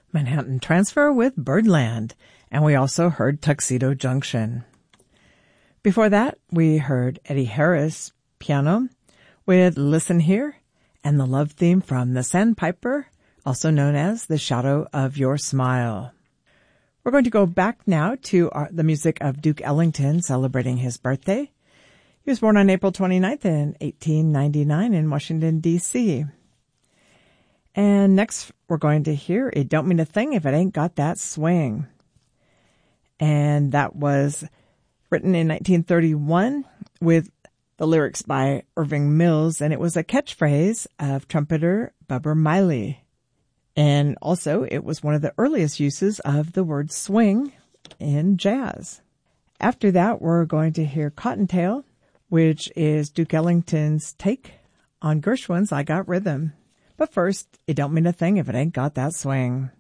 Manhattan Transfer with Birdland, and we also heard Tuxedo Junction. Before that, we heard Eddie Harris piano with Listen Here and the love theme from The Sandpiper, also known as The Shadow of Your Smile. We're going to go back now to the music of Duke Ellington celebrating his birthday. He was born on April 29th in 1899 in Washington, D.C. And next, we're going to hear It Don't Mean a Thing If It Ain't Got That Swing. And that was written in 1931 with the lyrics by Irving Mills, and it was a catchphrase of trumpeter Bubber Miley. And also, it was one of the earliest uses of the word swing in jazz. After that, we're going to hear Cottontail, which is Duke Ellington's take on Gershwin's I Got Rhythm. But first, it don't mean a thing if it ain't got that swing.